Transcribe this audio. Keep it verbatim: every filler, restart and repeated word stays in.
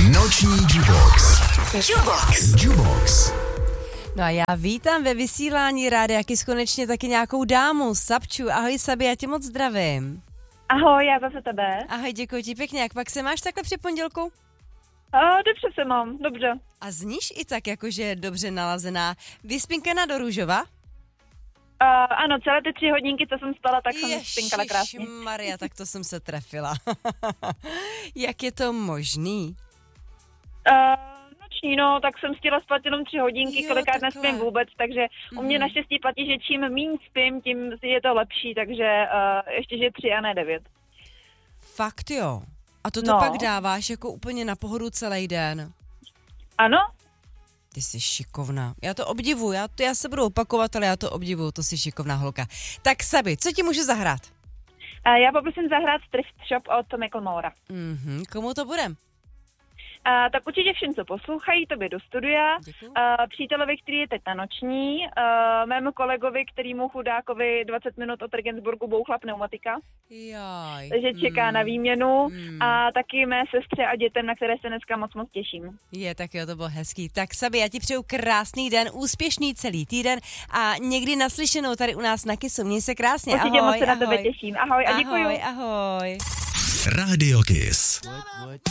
Noční Jubox. Jubox. Jubox. No a já vítám ve vysílání Rádia Kiss konečně taky nějakou dámu, Sabču. Ahoj Sabi, já tě moc zdravím. Ahoj, já zase tebe. Ahoj, děkuji ti pěkně. Jak pak se máš takhle při pondělku? A, dobře se mám, dobře. A zníš i tak jakože dobře nalazená. Vyspinkaná do růžova? A, ano, celé ty tři hodinky, co jsem spala, tak jsem spinkala krásně. Maria, tak to jsem se trefila. Jak je to možný? A, noční, no, tak jsem stihla spát jenom tři hodinky, Jo, kolikrát takhle. nespím vůbec, takže mm. u mě naštěstí platí, že čím míň spím, tím je to lepší, takže uh, ještě, že tři a ne devět. Fakt jo. A to to No. pak dáváš jako úplně na pohodu celý den. Ano? Ty jsi šikovná. Já to obdivuju, já, to, já se budu opakovat, ale já to obdivuju, to jsi šikovná holka. Tak Sabi, co ti můžu zahrát? A já poprosím zahrát Thrift Shop od Macklemora. Mhm, komu to bude? A, tak určitě všem, co poslouchají, tobě do studia, Děkuju. a, přítelovi, který je teď na noční, a, mému kolegovi, kterýmu chudákovi dvacet minut od Regensburgu bouchla pneumatika, Jaj. takže čeká mm. na výměnu Mm. a taky mé sestře a dětem, na které se dneska moc moc těším. Je, tak jo, to bylo hezký. Tak Sabi, já ti přeju krásný den, úspěšný celý týden a někdy naslyšenou tady u nás na Kissu. Měj se krásně, Určitě ahoj, moc se na ahoj. tebe těším. Ahoj a děkuju. Ahoj, ahoj. Rádio Kiss.